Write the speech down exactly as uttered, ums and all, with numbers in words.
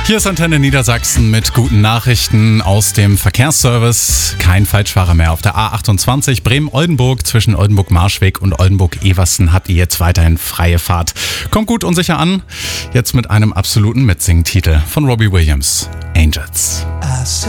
Hier ist Antenne Niedersachsen mit guten Nachrichten aus dem Verkehrsservice. Kein Falschfahrer mehr auf der A achtundzwanzig Bremen-Oldenburg. Zwischen Oldenburg-Marschweg und Oldenburg-Eversten habt ihr jetzt weiterhin freie Fahrt. Kommt gut und sicher an. Jetzt mit einem absoluten Mitsingtitel von Robbie Williams. Angels.